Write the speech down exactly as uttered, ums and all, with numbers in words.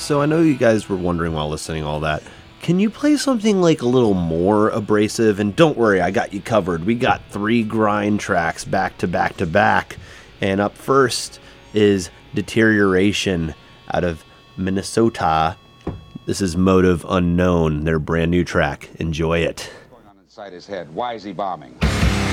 So I know you guys were wondering while listening to all that. Can you play something like a little more abrasive? And don't worry, I got you covered. We got three grind tracks back to back to back. And up first is Deterioration out of Minnesota. This is Motive Unknown, their brand new track. Enjoy it. Going on inside his head. Why is he bombing?